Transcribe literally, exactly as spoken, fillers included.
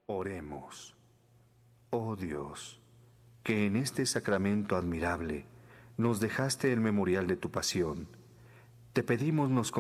Oremos. Oh Dios, que en este sacramento admirable nos dejaste el memorial de tu pasión, te pedimos nos